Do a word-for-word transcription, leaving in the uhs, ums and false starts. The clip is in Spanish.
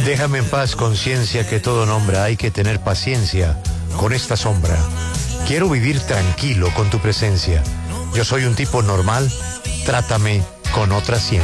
Déjame en paz, conciencia que todo nombra. Hay que tener paciencia con esta sombra. Quiero vivir tranquilo con tu presencia. Yo soy un tipo normal. Trátame con otra ciencia.